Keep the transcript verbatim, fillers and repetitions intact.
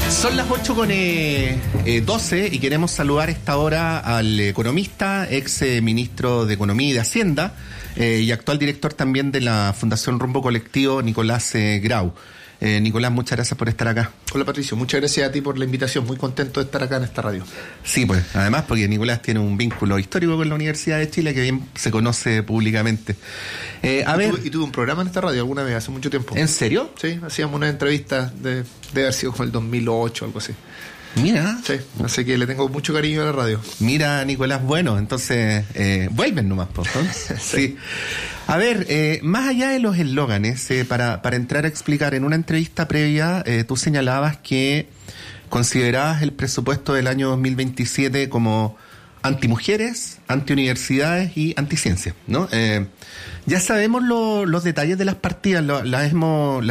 Son las ocho con eh, eh, doce y queremos saludar a esta hora al economista, ex eh, ministro de Economía y de Hacienda eh, y actual director también de la Fundación Rumbo Colectivo, Nicolás eh, Grau. Eh, Nicolás, muchas gracias por estar acá. Hola Patricio, muchas gracias a ti por la invitación, muy contento de estar acá en esta radio. Sí, pues, además porque Nicolás tiene un vínculo histórico con la Universidad de Chile que bien se conoce públicamente. Eh, a y, ver, tuve, y tuve un programa en esta radio alguna vez, hace mucho tiempo. ¿En serio? Sí, hacíamos una entrevista, de, de haber sido como el dos mil ocho, algo así. Mira. Sí, así que le tengo mucho cariño a la radio. Mira, Nicolás, bueno, entonces eh, vuelven nomás, ¿no? Sí. sí. A ver, eh, más allá de los eslóganes, eh, para, para entrar a explicar, en una entrevista previa eh, tú señalabas que considerabas el presupuesto del año dos mil veintisiete como antimujeres, antiuniversidades y anticiencia, ¿no? Eh, ya sabemos lo, los detalles de las partidas, lo, las hemos...